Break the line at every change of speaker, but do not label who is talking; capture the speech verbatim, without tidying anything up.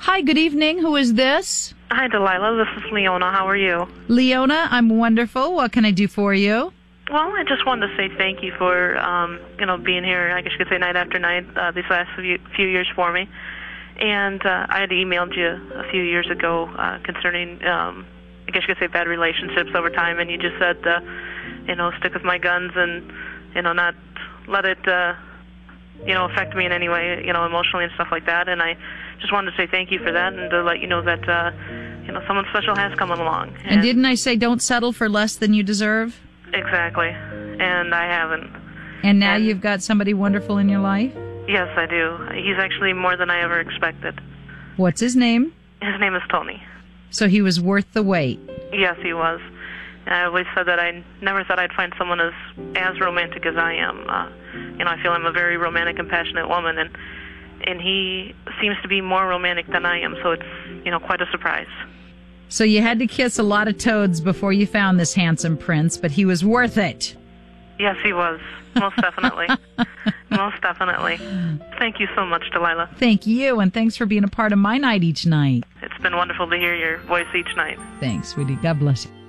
Hi, good evening. Who is this?
Hi, Delilah. This is Leona. How are you?
Leona, I'm wonderful. What can I do for you?
Well, I just wanted to say thank you for, um, you know, being here, I guess you could say night after night, uh, these last few, few years for me. And uh, I had emailed you a few years ago uh, concerning, um, I guess you could say bad relationships over time, and you just said, uh, you know, stick with my guns and, you know, not let it, uh, you know, affect me in any way, you know, emotionally and stuff like that. And I just wanted to say thank you for that and to let you know that, uh, you know, someone special has come along.
And, and didn't I say don't settle for less than you deserve?
Exactly. And I haven't.
And now
and,
you've got somebody wonderful in your life?
Yes, I do. He's actually more than I ever expected.
What's his name?
His name is Tony.
So he was worth the wait.
Yes, he was. I always said that I never thought I'd find someone as as romantic as I am. Uh, you know, I feel I'm a very romantic and passionate woman, and and he seems to be more romantic than I am, so it's, you know, quite a surprise.
So you had to kiss a lot of toads before you found this handsome prince, but he was worth it.
Yes, he was. Most definitely. Most definitely. Thank you so much, Delilah.
Thank you, and thanks for being a part of my night each night.
It's been wonderful to hear your voice each night.
Thanks, sweetie. God bless you.